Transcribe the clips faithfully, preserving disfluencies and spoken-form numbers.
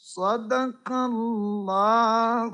صدق الله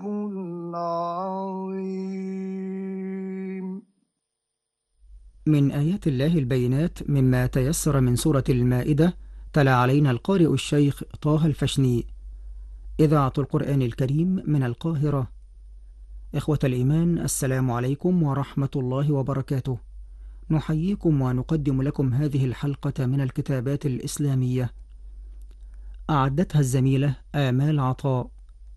العظيم. من آيات الله البينات مما تيسر من سورة المائدة، تلا علينا القارئ الشيخ طه الفشني، إذاعة القرآن الكريم من القاهرة. إخوة الإيمان، السلام عليكم ورحمة الله وبركاته. نحييكم ونقدم لكم هذه الحلقة من الكتابات الإسلامية، أعدتها الزميلة آمال عطاء.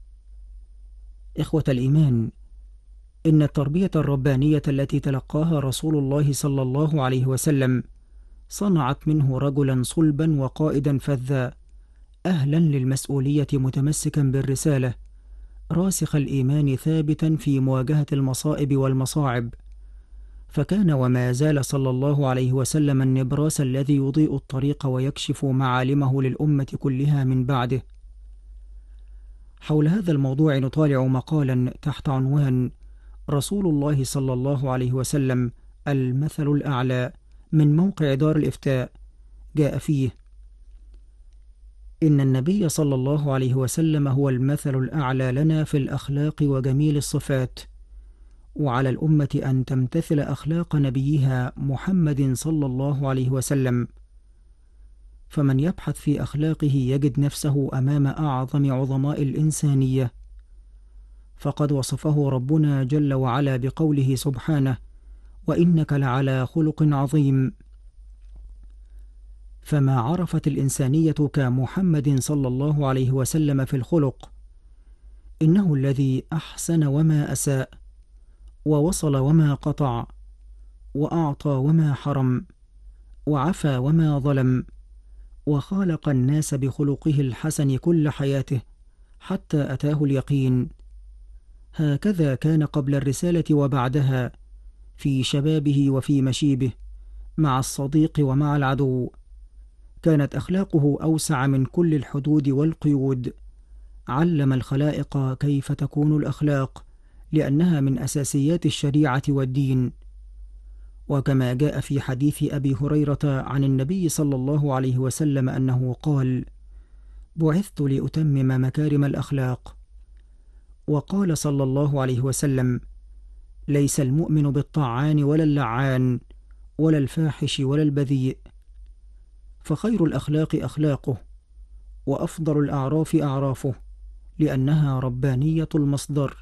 إخوة الإيمان، إن التربية الربانية التي تلقاها رسول الله صلى الله عليه وسلم صنعت منه رجلا صلبا وقائدا فذا، أهلا للمسؤولية متمسكا بالرسالة، راسخ الإيمان ثابتا في مواجهة المصائب والمصاعب. فكان وما زال صلى الله عليه وسلم النبراس الذي يضيء الطريق ويكشف معالمه للأمة كلها من بعده. حول هذا الموضوع نطالع مقالا تحت عنوان رسول الله صلى الله عليه وسلم المثل الأعلى، من موقع دار الإفتاء. جاء فيه: إن النبي صلى الله عليه وسلم هو المثل الأعلى لنا في الأخلاق وجميل الصفات، وعلى الأمة أن تمتثل أخلاق نبيها محمد صلى الله عليه وسلم. فمن يبحث في أخلاقه يجد نفسه أمام أعظم عظماء الإنسانية، فقد وصفه ربنا جل وعلا بقوله سبحانه: وإنك لعلى خلق عظيم. فما عرفت الإنسانية كمحمد صلى الله عليه وسلم في الخلق. إنه الذي أحسن وما أساء، ووصل وما قطع، وأعطى وما حرم، وعفى وما ظلم، وخالق الناس بخلقه الحسن كل حياته حتى أتاه اليقين. هكذا كان قبل الرسالة وبعدها، في شبابه وفي مشيبه، مع الصديق ومع العدو. كانت أخلاقه أوسع من كل الحدود والقيود. علم الخلائق كيف تكون الأخلاق، لأنها من أساسيات الشريعة والدين. وكما جاء في حديث أبي هريرة عن النبي صلى الله عليه وسلم أنه قال: بعثت لأتمم مكارم الأخلاق. وقال صلى الله عليه وسلم: ليس المؤمن بالطعان ولا اللعان ولا الفاحش ولا البذيء. فخير الأخلاق أخلاقه، وأفضل الأعراف أعرافه، لأنها ربانية المصدر.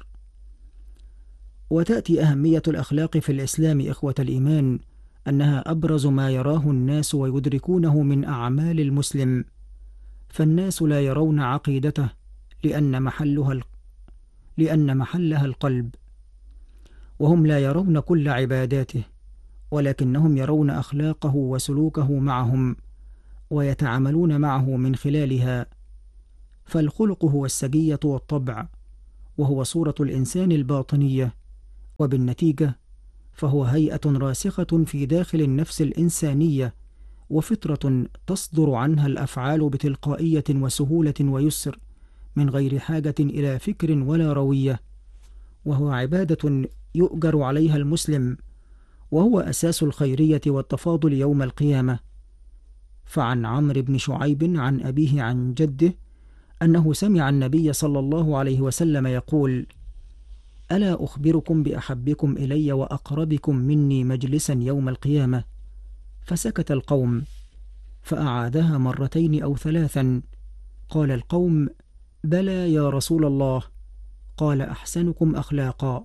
وتأتي أهمية الأخلاق في الإسلام إخوة الإيمان أنها أبرز ما يراه الناس ويدركونه من أعمال المسلم. فالناس لا يرون عقيدته لأن محلها ال... لأن محلها القلب، وهم لا يرون كل عباداته، ولكنهم يرون أخلاقه وسلوكه معهم، ويتعاملون معه من خلالها. فالخلق هو السجية والطبع، وهو صورة الإنسان الباطنية، وبالنتيجة فهو هيئة راسخة في داخل النفس الإنسانية، وفطرة تصدر عنها الأفعال بتلقائية وسهولة ويسر، من غير حاجة إلى فكر ولا روية. وهو عبادة يؤجر عليها المسلم، وهو أساس الخيرية والتفاضل يوم القيامة. فعن عمرو بن شعيب عن أبيه عن جده أنه سمع النبي صلى الله عليه وسلم يقول: ألا أخبركم بأحبكم إلي وأقربكم مني مجلسا يوم القيامة؟ فسكت القوم، فأعادها مرتين أو ثلاثا. قال القوم: بلى يا رسول الله. قال: أحسنكم أخلاقا.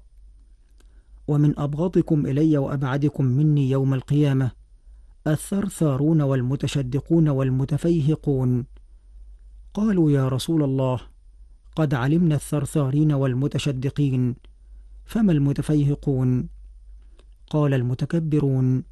ومن أبغضكم إلي وأبعدكم مني يوم القيامة الثرثارون والمتشدقون والمتفيهقون. قالوا: يا رسول الله، قد علمنا الثرثارين والمتشدقين، فما المتفيهقون؟ قال: المتكبرون.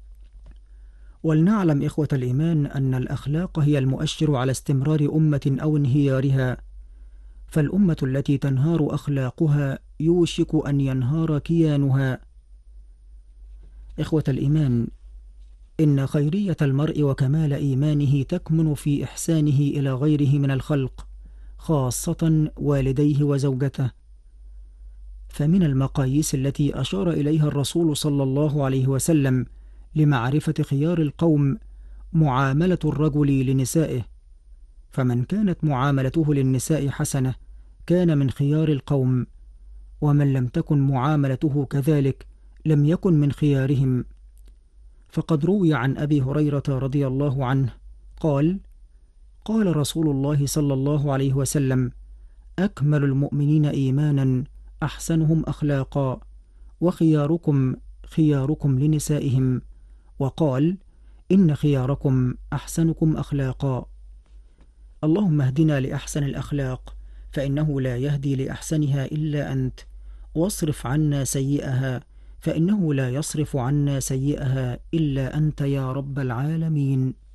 ولنعلم إخوة الإيمان أن الأخلاق هي المؤشر على استمرار أمة أو انهيارها. فالأمة التي تنهار أخلاقها يوشك أن ينهار كيانها. إخوة الإيمان، إن خيرية المرء وكمال إيمانه تكمن في إحسانه إلى غيره من الخلق، خاصة والديه وزوجته. فمن المقاييس التي أشار إليها الرسول صلى الله عليه وسلم لمعرفة خيار القوم معاملة الرجل لنسائه. فمن كانت معاملته للنساء حسنة كان من خيار القوم، ومن لم تكن معاملته كذلك لم يكن من خيارهم. فقد روي عن أبي هريرة رضي الله عنه قال: قال رسول الله صلى الله عليه وسلم: أكمل المؤمنين إيمانا أحسنهم أخلاقا، وخياركم خياركم لنسائهم. وقال: إن خياركم أحسنكم أخلاقا. اللهم اهدنا لأحسن الأخلاق، فإنه لا يهدي لأحسنها إلا أنت، واصرف عنا سيئها، فإنه لا يصرف عنا سيئها إلا أنت يا رب العالمين.